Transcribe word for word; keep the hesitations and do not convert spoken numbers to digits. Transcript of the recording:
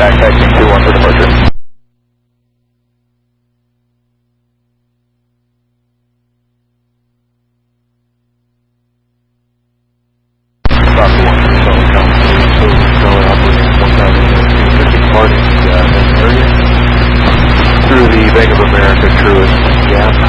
Backtaxing two one for departure. Stop the one for Southern California, so Charlie operating one thousand just departing the uh, area through the Bank of America Truist Gap.